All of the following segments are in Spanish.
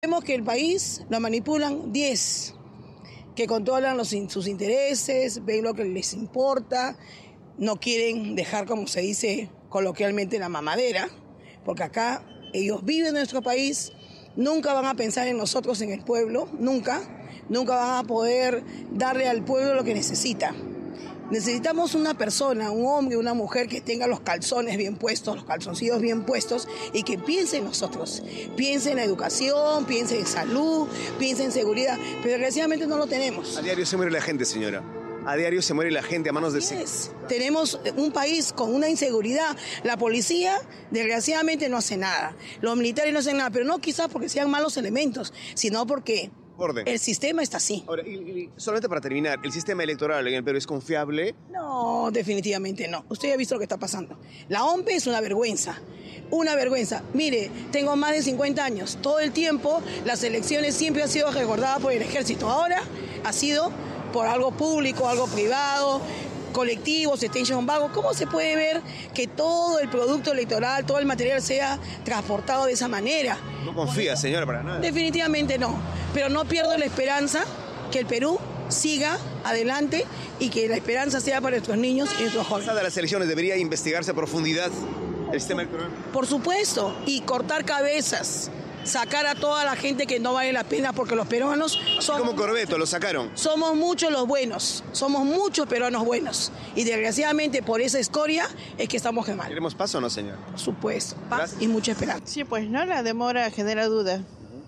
Vemos que el país lo manipulan 10, que controlan sus intereses, ven lo que les importa, no quieren dejar, como se dice coloquialmente, la mamadera, porque acá ellos viven en nuestro país, nunca van a pensar en nosotros, en el pueblo, nunca van a poder darle al pueblo lo que necesita. Necesitamos una persona, un hombre, una mujer que tenga los calzones bien puestos, los calzoncillos bien puestos y que piense en nosotros, piense en la educación, piense en salud, piense en seguridad, pero desgraciadamente no lo tenemos. A diario se muere la gente, señora. A diario se muere la gente a manos de... Tenemos un país con una inseguridad. La policía, desgraciadamente, no hace nada. Los militares no hacen nada, pero no quizás porque sean malos elementos, sino porque el sistema está así. Ahora, y solamente para terminar, ¿el sistema electoral en el Perú es confiable? No, definitivamente no. Usted ya ha visto lo que está pasando. La OMPE es una vergüenza. Una vergüenza. Mire, tengo más de 50 años. Todo el tiempo las elecciones siempre han sido recordadas por el ejército. Ahora ha sido por algo público, algo privado, colectivos, extension vago. ¿Cómo se puede ver que todo el producto electoral, todo el material sea transportado de esa manera? No confía, señora, para nada. Definitivamente no, pero no pierdo la esperanza que el Perú siga adelante y que la esperanza sea para nuestros niños y nuestros jóvenes. Pasadas las elecciones, ¿debería investigarse a profundidad el sistema electoral? Por supuesto, y cortar cabezas. Sacar a toda la gente que no vale la pena, porque los peruanos son como Corbeto, lo sacaron. Somos muchos los buenos, somos muchos peruanos buenos. Y desgraciadamente por esa escoria es que estamos mal. ¿Queremos paz o no, señor? Por supuesto, paz y mucha esperanza. Sí, pues no, la demora genera duda.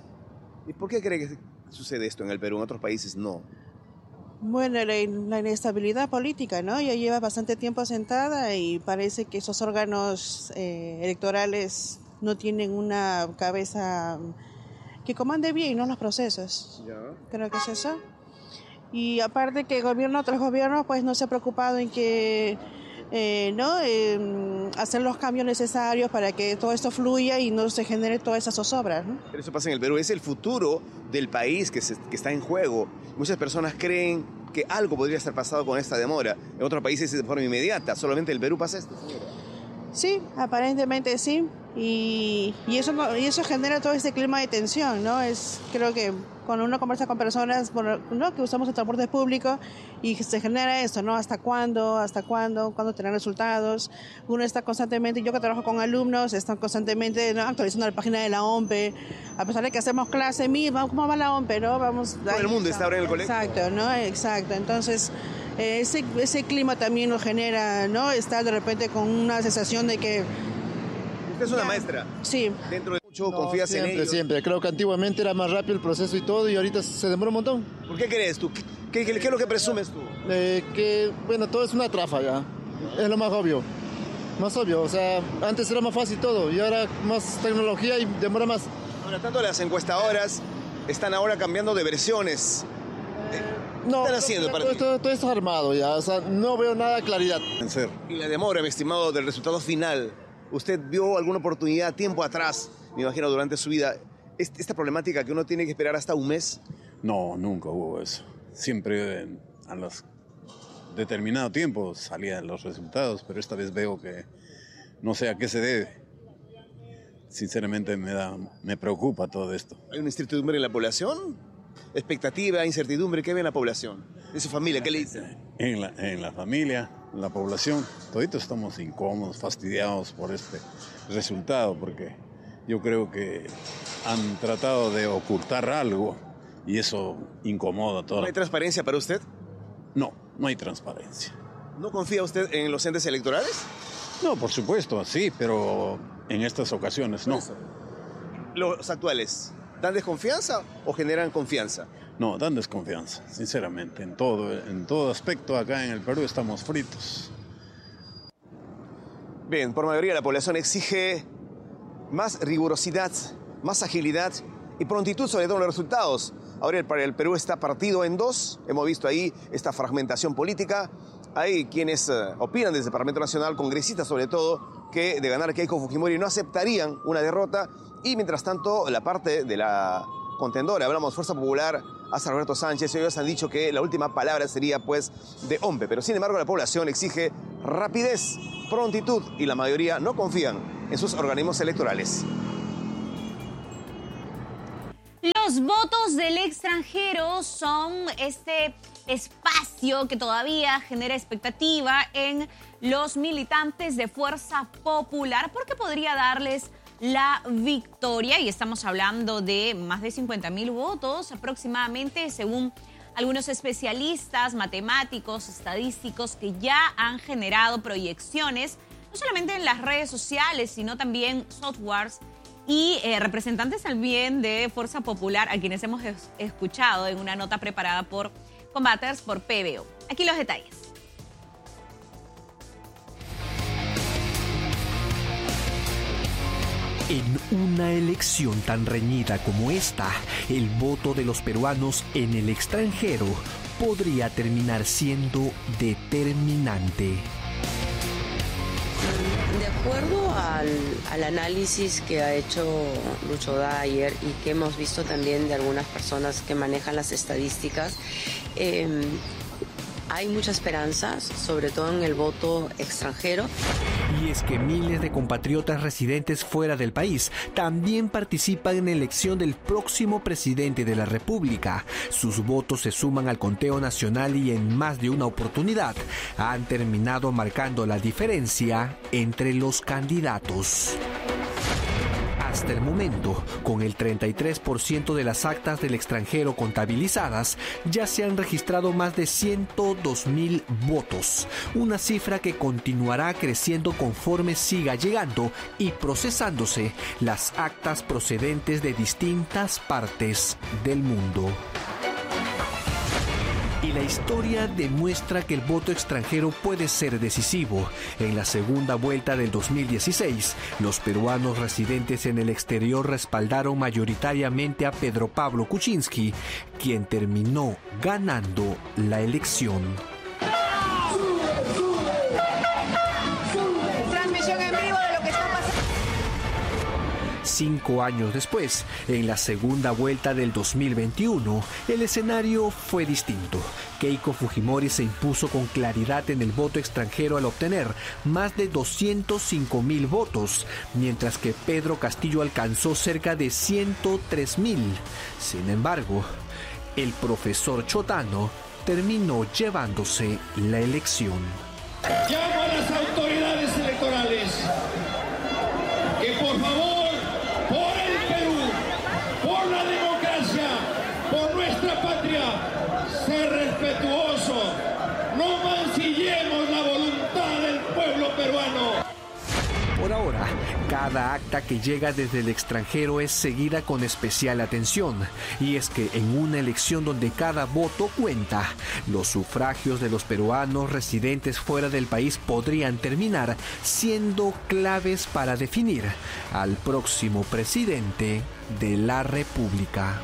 ¿Y por qué cree que sucede esto en el Perú? En otros países no. Bueno, la inestabilidad política, ¿no? Ya lleva bastante tiempo sentada y parece que esos órganos electorales no tienen una cabeza que comande bien, ¿no? Los procesos. Ya. Creo que es eso. Y aparte que otros gobiernos pues no se han preocupado en que hacer los cambios necesarios para que todo esto fluya y no se genere todas esas zozobras, ¿no? Pero eso pasa en el Perú, es el futuro del país que está en juego. Muchas personas creen que algo podría estar pasado con esta demora. En otros países es de forma inmediata, solamente en el Perú pasa esto, señora. Sí, aparentemente sí, y eso genera todo este clima de tensión, ¿no? Creo que cuando uno conversa con personas, ¿no?, que usamos el transporte público y se genera esto, ¿no? ¿Hasta cuándo? ¿Cuándo tener resultados? Uno está constantemente, yo que trabajo con alumnos, están constantemente, ¿no?, actualizando la página de la OMPE, a pesar de que hacemos clase misma, ¿cómo va la OMPE, no? Todo el mundo está ahora en el colegio. Exacto, ¿no? Exacto, entonces ese clima también lo genera, ¿no? Estar de repente con una sensación de que... Usted es una maestra. Sí. Dentro de mucho confías en ellos. Siempre. Creo que antiguamente era más rápido el proceso y todo, y ahorita se demora un montón. ¿Por qué crees tú? ¿Qué es lo que presumes tú? Bueno, todo es una trafa ya. Es lo más obvio. Más obvio, o sea, antes era más fácil todo, y ahora más tecnología y demora más. Ahora, tanto las encuestadoras están ahora cambiando de versiones. No, ¿qué están haciendo para todo esto es armado ya, o sea, no veo nada de claridad. Y la demora, mi estimado, del resultado final. ¿Usted vio alguna oportunidad tiempo atrás, me imagino, durante su vida, esta problemática que uno tiene que esperar hasta un mes? No, nunca hubo eso. Siempre a los determinado tiempo salían los resultados, pero esta vez veo que no sé a qué se debe. Sinceramente me preocupa todo esto. ¿Hay una incertidumbre en la población? ¿Expectativa, incertidumbre? ¿Qué ve en la población? ¿De su familia? ¿Qué le dice? En la familia, en la población, toditos estamos incómodos, fastidiados por este resultado, porque yo creo que han tratado de ocultar algo y eso incomoda todo. ¿No hay transparencia para usted? No hay transparencia. ¿No confía usted en los entes electorales? No, por supuesto, sí, pero en estas ocasiones no. ¿Los actuales dan desconfianza o generan confianza? No, dan desconfianza, sinceramente. En todo aspecto acá en el Perú estamos fritos. Bien, por mayoría la población exige más rigurosidad, más agilidad y prontitud sobre todo en los resultados. Ahora el Perú está partido en dos. Hemos visto ahí esta fragmentación política. Hay quienes opinan desde el Parlamento Nacional, congresistas sobre todo, que de ganar Keiko Fujimori no aceptarían una derrota. Y mientras tanto, la parte de la contendora, hablamos Fuerza Popular, hasta Roberto Sánchez, ellos han dicho que la última palabra sería pues de OMPE. Pero sin embargo la población exige rapidez, prontitud y la mayoría no confían en sus organismos electorales. Los votos del extranjero son este espacio que todavía genera expectativa en los militantes de Fuerza Popular porque podría darles la victoria, y estamos hablando de más de 50.000 votos aproximadamente, según algunos especialistas, matemáticos, estadísticos, que ya han generado proyecciones, no solamente en las redes sociales, sino también softwares y representantes también de Fuerza Popular, a quienes hemos escuchado en una nota preparada por Combaters por PBO. Aquí los detalles. En una elección tan reñida como esta, el voto de los peruanos en el extranjero podría terminar siendo determinante. De acuerdo al análisis que ha hecho Lucho Dyer y que hemos visto también de algunas personas que manejan las estadísticas, hay mucha esperanza, sobre todo en el voto extranjero. Y es que miles de compatriotas residentes fuera del país también participan en la elección del próximo presidente de la República. Sus votos se suman al conteo nacional y en más de una oportunidad han terminado marcando la diferencia entre los candidatos. Hasta el momento, con el 33% de las actas del extranjero contabilizadas, ya se han registrado más de 102.000 votos, una cifra que continuará creciendo conforme siga llegando y procesándose las actas procedentes de distintas partes del mundo. Y la historia demuestra que el voto extranjero puede ser decisivo. En la segunda vuelta del 2016, los peruanos residentes en el exterior respaldaron mayoritariamente a Pedro Pablo Kuczynski, quien terminó ganando la elección. Transmisión en vivo de lo que está pasando. 5 años después, en la segunda vuelta del 2021, el escenario fue distinto. Keiko Fujimori se impuso con claridad en el voto extranjero al obtener más de 205.000 votos, mientras que Pedro Castillo alcanzó cerca de 103.000. Sin embargo, el profesor Chotano terminó llevándose la elección. Llamo a las autoridades electorales que por favor, por el Perú, por la democracia, por nuestra patria, ser respetuoso, no mancillemos la voluntad del pueblo peruano. Por ahora, cada acta que llega desde el extranjero es seguida con especial atención. Y es que en una elección donde cada voto cuenta, los sufragios de los peruanos residentes fuera del país podrían terminar siendo claves para definir al próximo presidente de la República.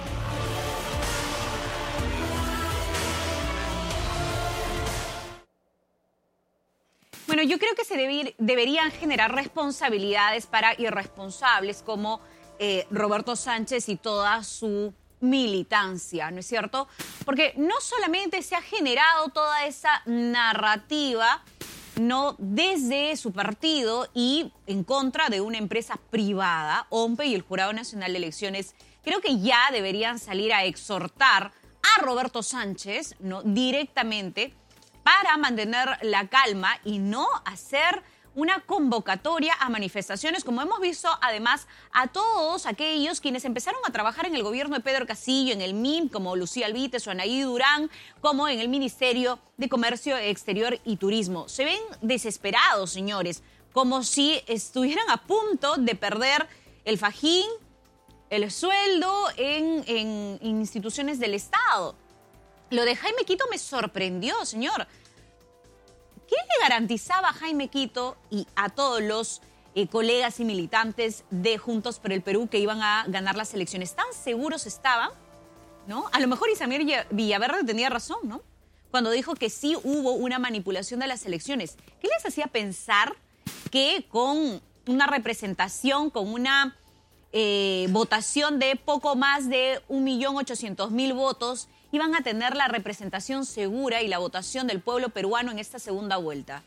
Bueno, yo creo que se deberían generar responsabilidades para irresponsables como Roberto Sánchez y toda su militancia, ¿no es cierto? Porque no solamente se ha generado toda esa narrativa, no desde su partido y en contra de una empresa privada, OMPE y el Jurado Nacional de Elecciones, creo que ya deberían salir a exhortar a Roberto Sánchez, ¿no?, directamente, para mantener la calma y no hacer una convocatoria a manifestaciones, como hemos visto además a todos aquellos quienes empezaron a trabajar en el gobierno de Pedro Castillo, en el MIM, como Lucía Albites o Anaí Durán, como en el Ministerio de Comercio Exterior y Turismo. Se ven desesperados, señores, como si estuvieran a punto de perder el fajín, el sueldo en instituciones del Estado. Lo de Jaime Quito me sorprendió, señor. ¿Qué le garantizaba a Jaime Quito y a todos los colegas y militantes de Juntos por el Perú que iban a ganar las elecciones? ¿Tan seguros estaban? ¿No? A lo mejor Isamir Villaverde tenía razón, ¿no?, cuando dijo que sí hubo una manipulación de las elecciones. ¿Qué les hacía pensar que con una representación, con una votación de poco más de 1.800.000 votos, iban a tener la representación segura y la votación del pueblo peruano en esta segunda vuelta?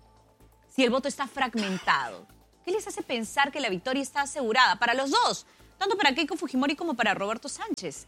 Si el voto está fragmentado, ¿qué les hace pensar que la victoria está asegurada para los dos? tanto para Keiko Fujimori como para Roberto Sánchez.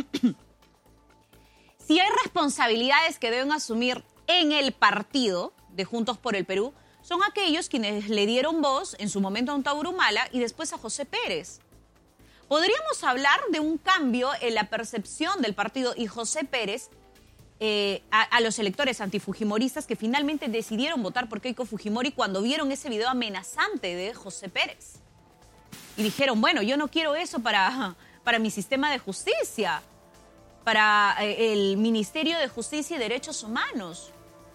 Si hay responsabilidades que deben asumir en el partido de Juntos por el Perú, son aquellos quienes le dieron voz en su momento a Tauro Humala y después a José Pérez. Podríamos hablar de un cambio en la percepción del partido y José Pérez a los electores antifujimoristas que finalmente decidieron votar por Keiko Fujimori cuando vieron ese video amenazante de José Pérez. Y dijeron, bueno, yo no quiero eso para mi sistema de justicia, para el Ministerio de Justicia y Derechos Humanos.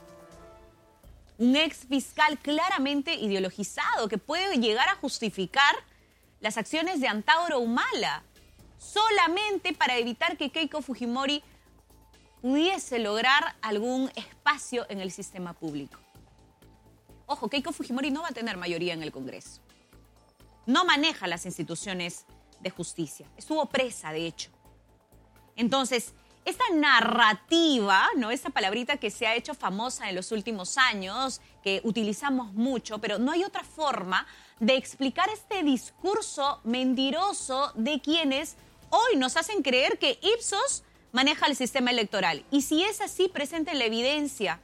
Un ex fiscal claramente ideologizado que puede llegar a justificar las acciones de Antauro Humala solamente para evitar que Keiko Fujimori pudiese lograr algún espacio en el sistema público. Ojo, Keiko Fujimori no va a tener mayoría en el Congreso. No maneja las instituciones de justicia. Estuvo presa, de hecho. Entonces, esta narrativa, ¿no? Esta palabrita que se ha hecho famosa en los últimos años, que utilizamos mucho, pero no hay otra forma de explicar este discurso mentiroso de quienes hoy nos hacen creer que Ipsos maneja el sistema electoral. Y si es así, presenten la evidencia.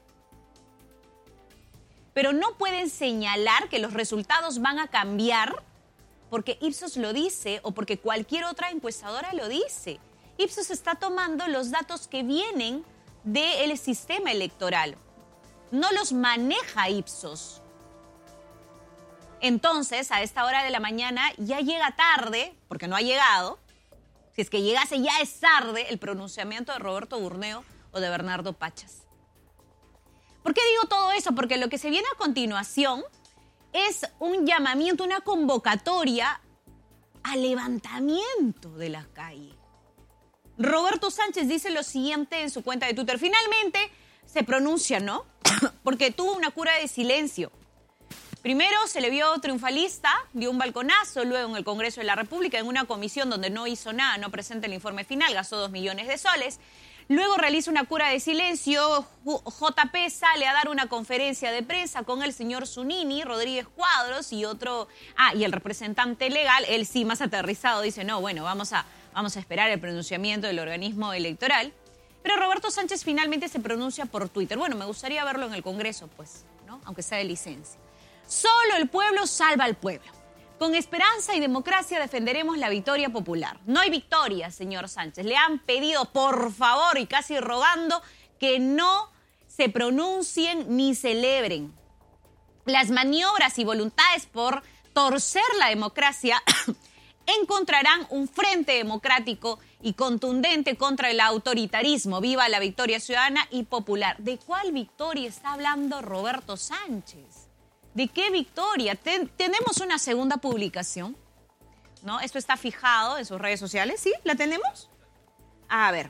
Pero no pueden señalar que los resultados van a cambiar porque Ipsos lo dice o porque cualquier otra encuestadora lo dice. Ipsos está tomando los datos que vienen del sistema electoral. No los maneja Ipsos. Entonces, a esta hora de la mañana ya llega tarde, porque no ha llegado. Si es que llegase ya es tarde el pronunciamiento de Roberto Burneo o de Bernardo Pachas. ¿Por qué digo todo eso? Porque lo que se viene a continuación es un llamamiento, una convocatoria al levantamiento de la calle. Roberto Sánchez dice lo siguiente en su cuenta de Twitter. Finalmente se pronuncia, ¿no? Porque tuvo una cura de silencio. Primero se le vio triunfalista, dio un balconazo, luego en el Congreso de la República, en una comisión donde no hizo nada, no presenta el informe final, gastó 2 millones de soles. Luego realiza una cura de silencio, JP sale a dar una conferencia de prensa con el señor Zunini, Rodríguez Cuadros y otro... y el representante legal, él sí más aterrizado, dice, no, bueno, vamos a esperar el pronunciamiento del organismo electoral. Pero Roberto Sánchez finalmente se pronuncia por Twitter. Bueno, me gustaría verlo en el Congreso, pues, ¿no? Aunque sea de licencia. Solo el pueblo salva al pueblo. Con esperanza y democracia defenderemos la victoria popular. No hay victoria, señor Sánchez. Le han pedido, por favor, y casi rogando, que no se pronuncien ni celebren. Las maniobras y voluntades por torcer la democracia encontrarán un frente democrático y contundente contra el autoritarismo. Viva la victoria ciudadana y popular. ¿De cuál victoria está hablando Roberto Sánchez? ¿De qué victoria? ¿Tenemos una segunda publicación? ¿No? Esto está fijado en sus redes sociales. ¿Sí? ¿La tenemos? A ver.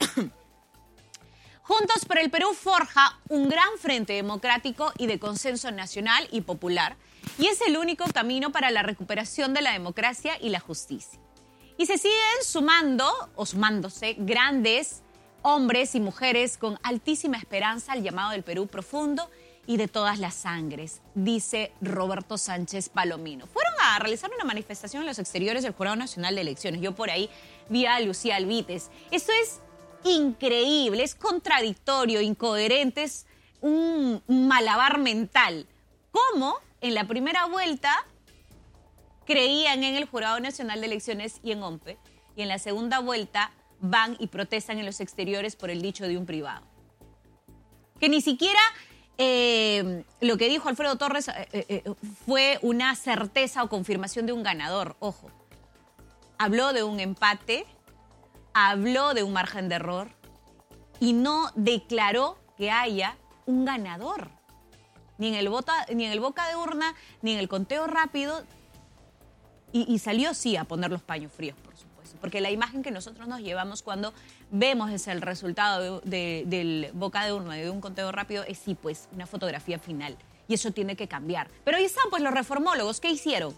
Juntos por el Perú forja un gran frente democrático y de consenso nacional y popular. Y es el único camino para la recuperación de la democracia y la justicia. Y se siguen sumándose grandes hombres y mujeres con altísima esperanza al llamado del Perú profundo y de todas las sangres, dice Roberto Sánchez Palomino. Fueron a realizar una manifestación en los exteriores del Jurado Nacional de Elecciones. Yo por ahí vi a Lucía Albites. Esto es increíble, es contradictorio, incoherente, es un malabar mental. ¿Cómo en la primera vuelta creían en el Jurado Nacional de Elecciones y en OMPE, y en la segunda vuelta van y protestan en los exteriores por el dicho de un privado? Que ni siquiera lo que dijo Alfredo Torres fue una certeza o confirmación de un ganador. Ojo, habló de un empate, habló de un margen de error y no declaró que haya un ganador. Ni en el boca de urna, ni en el conteo rápido. Y salió sí a poner los paños fríos, por supuesto. Porque la imagen que nosotros nos llevamos cuando vemos es el resultado del boca de urna y de un conteo rápido, es sí, pues, una fotografía final. Y eso tiene que cambiar. Pero ahí están, pues, los reformólogos. ¿Qué hicieron?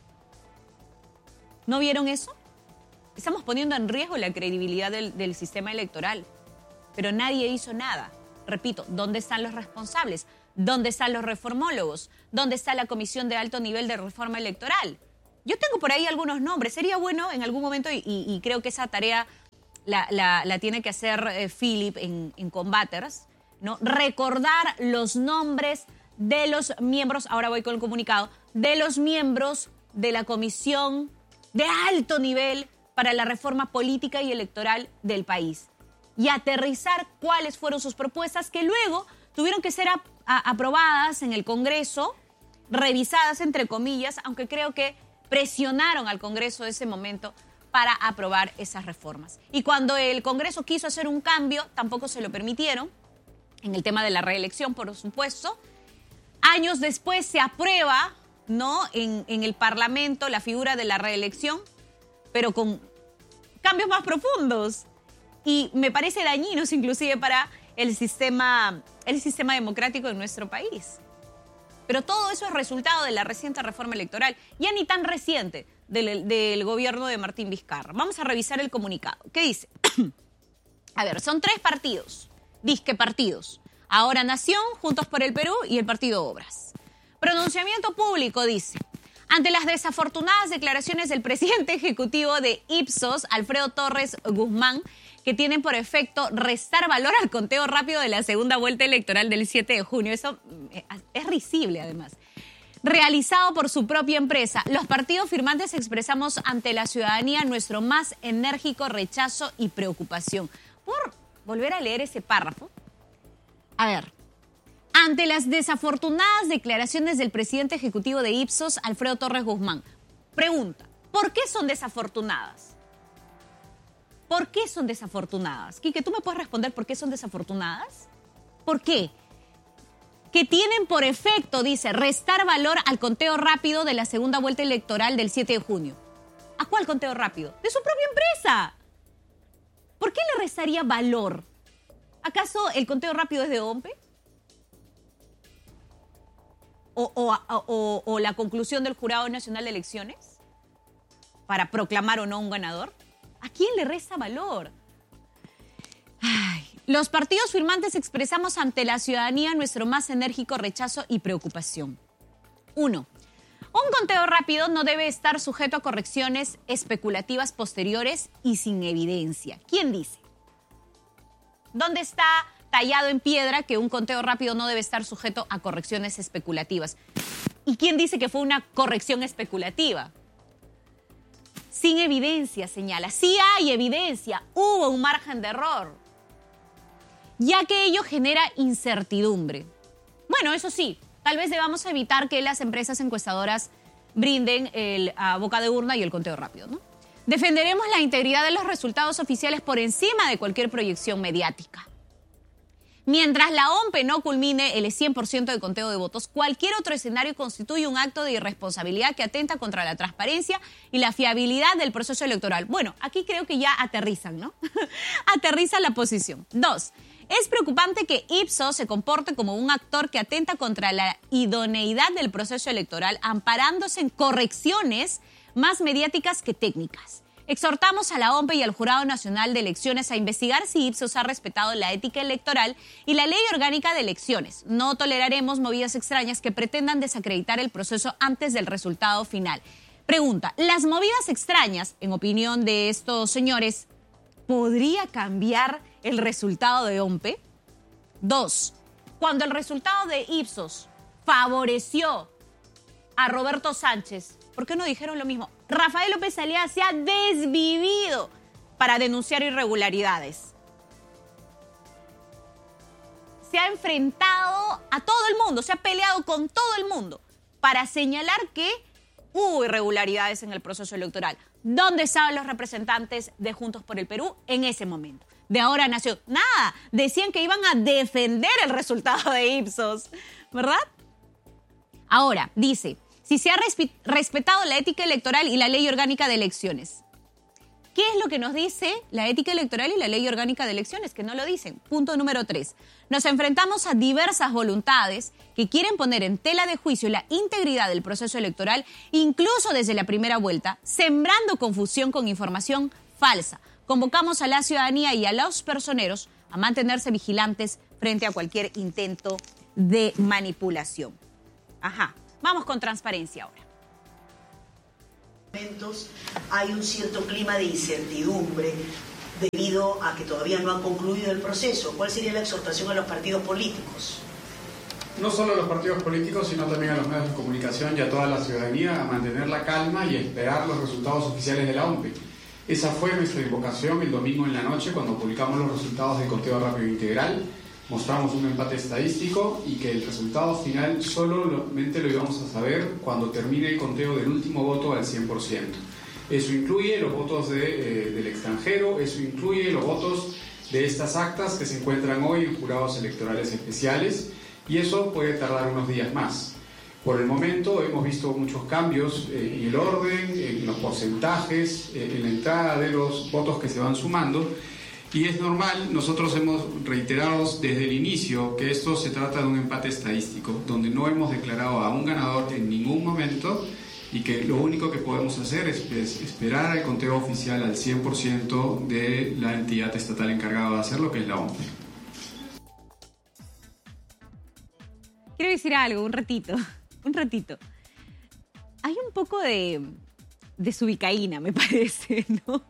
¿No vieron eso? Estamos poniendo en riesgo la credibilidad del sistema electoral. Pero nadie hizo nada. Repito, ¿dónde están los responsables? ¿Dónde están los reformólogos? ¿Dónde está la Comisión de Alto Nivel de Reforma Electoral? Yo tengo por ahí algunos nombres. Sería bueno en algún momento, y creo que esa tarea la tiene que hacer Philip en Combaters, ¿no? Recordar los nombres de los miembros, ahora voy con el comunicado, de los miembros de la comisión de alto nivel para la reforma política y electoral del país. Y aterrizar cuáles fueron sus propuestas que luego tuvieron que ser aprobadas en el Congreso, revisadas entre comillas, aunque creo que presionaron al Congreso de ese momento para aprobar esas reformas. Y cuando el Congreso quiso hacer un cambio, tampoco se lo permitieron, en el tema de la reelección, por supuesto. Años después se aprueba, ¿no?, en el Parlamento la figura de la reelección, pero con cambios más profundos. Y me parece dañinos inclusive para el sistema democrático en nuestro país. Pero todo eso es resultado de la reciente reforma electoral, ya ni tan reciente, del gobierno de Martín Vizcarra. Vamos a revisar el comunicado. ¿Qué dice? A ver, son 3 partidos, disque partidos. Ahora Nación, Juntos por el Perú y el Partido Obras. Pronunciamiento público, dice. Ante las desafortunadas declaraciones del presidente ejecutivo de Ipsos, Alfredo Torres Guzmán, que tienen por efecto restar valor al conteo rápido de la segunda vuelta electoral del 7 de junio. Eso es risible, además. Realizado por su propia empresa, los partidos firmantes expresamos ante la ciudadanía nuestro más enérgico rechazo y preocupación. Por volver a leer ese párrafo. A ver. Ante las desafortunadas declaraciones del presidente ejecutivo de Ipsos, Alfredo Torres Guzmán. Pregunta, ¿por qué son desafortunadas? ¿Por qué son desafortunadas? Quique, ¿tú me puedes responder por qué son desafortunadas? ¿Por qué? Que tienen por efecto, dice, restar valor al conteo rápido de la segunda vuelta electoral del 7 de junio. ¿A cuál conteo rápido? De su propia empresa. ¿Por qué le restaría valor? ¿Acaso el conteo rápido es de OMPE? ¿O la conclusión del Jurado Nacional de Elecciones para proclamar o no un ganador? ¿A quién le resta valor? Ay, los partidos firmantes expresamos ante la ciudadanía nuestro más enérgico rechazo y preocupación. 1. Un conteo rápido no debe estar sujeto a correcciones especulativas posteriores y sin evidencia. ¿Quién dice? ¿Dónde está tallado en piedra que un conteo rápido no debe estar sujeto a correcciones especulativas? ¿Y quién dice que fue una corrección especulativa? Sin evidencia, señala. Sí hay evidencia, hubo un margen de error, ya que ello genera incertidumbre. Bueno, eso sí, tal vez debamos evitar que las empresas encuestadoras brinden a boca de urna y el conteo rápido, ¿no? Defenderemos la integridad de los resultados oficiales por encima de cualquier proyección mediática. Mientras la OMPE no culmine el 100% de conteo de votos, cualquier otro escenario constituye un acto de irresponsabilidad que atenta contra la transparencia y la fiabilidad del proceso electoral. Bueno, aquí creo que ya aterrizan, ¿no? Aterriza la posición. 2. Es preocupante que Ipsos se comporte como un actor que atenta contra la idoneidad del proceso electoral, amparándose en correcciones más mediáticas que técnicas. Exhortamos a la OMPE y al Jurado Nacional de Elecciones a investigar si Ipsos ha respetado la ética electoral y la Ley Orgánica de Elecciones. No toleraremos movidas extrañas que pretendan desacreditar el proceso antes del resultado final. Pregunta, ¿las movidas extrañas, en opinión de estos señores, podría cambiar el resultado de OMPE? 2. Cuando el resultado de Ipsos favoreció a Roberto Sánchez, ¿por qué no dijeron lo mismo? Rafael López Aliaga se ha desvivido para denunciar irregularidades. Se ha enfrentado a todo el mundo, se ha peleado con todo el mundo para señalar que hubo irregularidades en el proceso electoral. ¿Dónde estaban los representantes de Juntos por el Perú en ese momento? De Ahora Nación, nada, decían que iban a defender el resultado de Ipsos, ¿verdad? Ahora, dice, si se ha respetado la ética electoral y la Ley Orgánica de Elecciones. ¿Qué es lo que nos dice la ética electoral y la Ley Orgánica de Elecciones? Que no lo dicen. Punto número 3. Nos enfrentamos a diversas voluntades que quieren poner en tela de juicio la integridad del proceso electoral, incluso desde la primera vuelta, sembrando confusión con información falsa. Convocamos a la ciudadanía y a los personeros a mantenerse vigilantes frente a cualquier intento de manipulación. Ajá. Vamos con transparencia ahora. Hay un cierto clima de incertidumbre debido a que todavía no han concluido el proceso. ¿Cuál sería la exhortación a los partidos políticos? No solo a los partidos políticos, sino también a los medios de comunicación y a toda la ciudadanía a mantener la calma y esperar los resultados oficiales de la OMPE. Esa fue nuestra invocación el domingo en la noche cuando publicamos los resultados del conteo rápido integral. Mostramos un empate estadístico y que el resultado final solamente lo íbamos a saber cuando termine el conteo del último voto al 100%. Eso incluye los votos del extranjero, eso incluye los votos de estas actas que se encuentran hoy en jurados electorales especiales, y eso puede tardar unos días más. Por el momento hemos visto muchos cambios en el orden, en los porcentajes, en la entrada de los votos que se van sumando, y es normal. Nosotros hemos reiterado desde el inicio que esto se trata de un empate estadístico, donde no hemos declarado a un ganador en ningún momento, y que lo único que podemos hacer es esperar al conteo oficial al 100% de la entidad estatal encargada de hacerlo, que es la OMPE. Quiero decir algo, un ratito. Hay un poco de desubicaína, me parece, ¿no?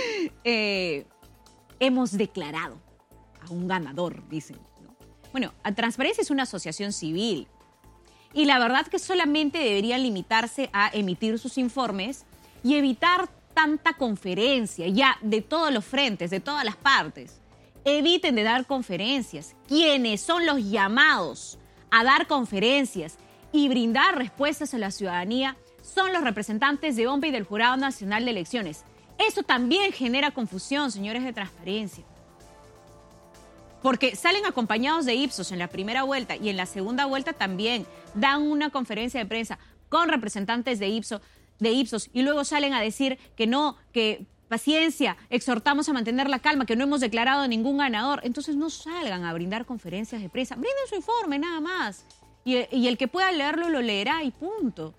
Hemos declarado a un ganador, dicen, ¿no? Bueno, Transparencia es una asociación civil. Y la verdad que solamente deberían limitarse a emitir sus informes y evitar tanta conferencia ya de todos los frentes, de todas las partes. Eviten de dar conferencias. Quienes son los llamados a dar conferencias y brindar respuestas a la ciudadanía son los representantes de OMPE y del Jurado Nacional de Elecciones. Eso también genera confusión, señores de Transparencia. Porque salen acompañados de Ipsos en la primera vuelta y en la segunda vuelta también dan una conferencia de prensa con representantes de Ipsos y luego salen a decir que no, que paciencia, exhortamos a mantener la calma, que no hemos declarado ningún ganador. Entonces no salgan a brindar conferencias de prensa, brinden su informe nada más. Y el que pueda leerlo lo leerá y punto.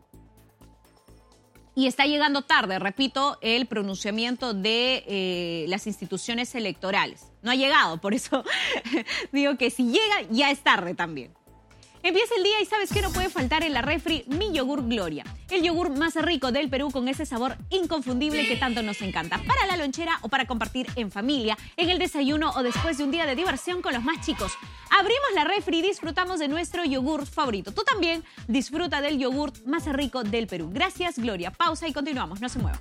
Y está llegando tarde, repito, el pronunciamiento de las instituciones electorales. No ha llegado, por eso digo que si llega, ya es tarde también. Empieza el día y ¿sabes qué no puede faltar en la refri? Mi yogur Gloria. El yogur más rico del Perú con ese sabor inconfundible que tanto nos encanta. Para la lonchera o para compartir en familia, en el desayuno o después de un día de diversión con los más chicos. Abrimos la refri y disfrutamos de nuestro yogur favorito. Tú también disfruta del yogur más rico del Perú. Gracias, Gloria. Pausa y continuamos. No se muevan.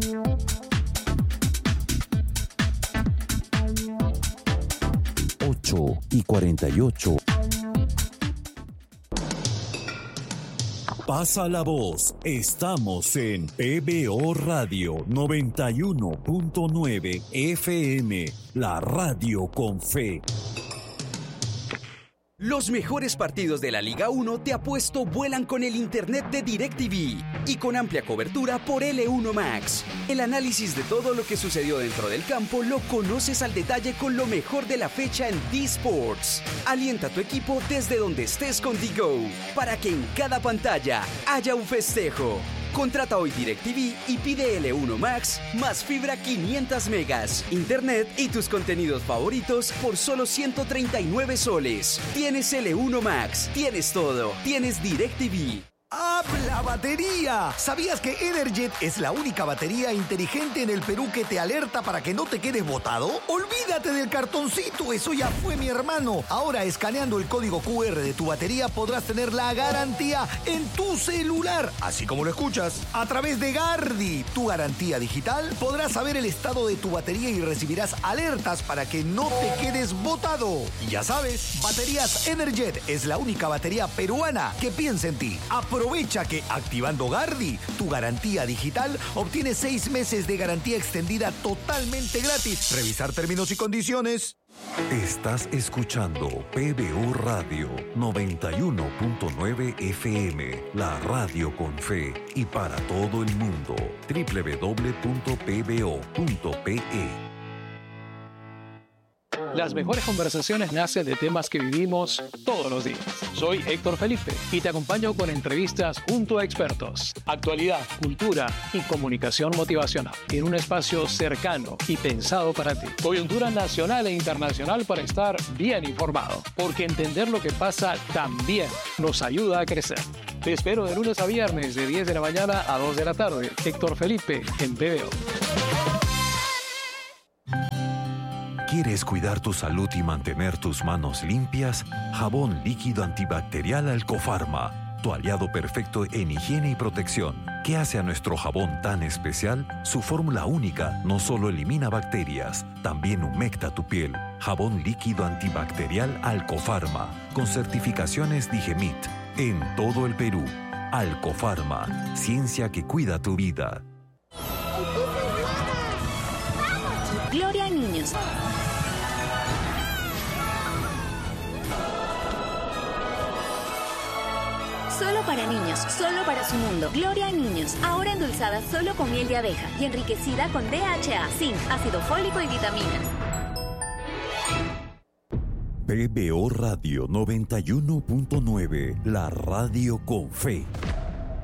8:48. Pasa la voz. Estamos en PBO Radio 91.9 FM, la radio con fe. Los mejores partidos de la Liga 1 te apuesto vuelan con el internet de DirecTV y con amplia cobertura por L1 Max. El análisis de todo lo que sucedió dentro del campo lo conoces al detalle con lo mejor de la fecha en D-Sports. Alienta a tu equipo desde donde estés con DiGo para que en cada pantalla haya un festejo. Contrata hoy DirecTV y pide L1 Max más fibra 500 megas, internet y tus contenidos favoritos por solo 139 soles. Tienes L1 Max, tienes todo, tienes DirecTV. ¡Habla batería! ¿Sabías que Energet es la única batería inteligente en el Perú que te alerta para que no te quedes botado? ¡Olvídate del cartoncito! ¡Eso ya fue, mi hermano! Ahora, escaneando el código QR de tu batería, podrás tener la garantía en tu celular. Así como lo escuchas. A través de Gardi, tu garantía digital, podrás saber el estado de tu batería y recibirás alertas para que no te quedes botado. Y ya sabes, Baterías Energet es la única batería peruana que piensa en ti. Aprovecha que activando Gardi, tu garantía digital, obtienes 6 meses de garantía extendida totalmente gratis. Revisar términos y condiciones. Estás escuchando PBO Radio 91.9 FM, la radio con fe y para todo el mundo. www.pbo.pe. Las mejores conversaciones nacen de temas que vivimos todos los días. Soy Héctor Felipe y te acompaño con entrevistas junto a expertos, actualidad, cultura y comunicación motivacional en un espacio cercano y pensado para ti. Coyuntura nacional e internacional para estar bien informado, porque entender lo que pasa también nos ayuda a crecer. Te espero de lunes a viernes de 10 de la mañana a 2 de la tarde. Héctor Felipe en PBO. ¿Quieres cuidar tu salud y mantener tus manos limpias? Jabón líquido antibacterial Alcofarma, tu aliado perfecto en higiene y protección. ¿Qué hace a nuestro jabón tan especial? Su fórmula única no solo elimina bacterias, también humecta tu piel. Jabón líquido antibacterial Alcofarma, con certificaciones Digemit, en todo el Perú. Alcofarma, ciencia que cuida tu vida. Gloria a niños. Solo para niños, solo para su mundo. Gloria a niños, ahora endulzada solo con miel de abeja y enriquecida con DHA, zinc, ácido fólico y vitaminas. PBO Radio 91.9, la radio con fe.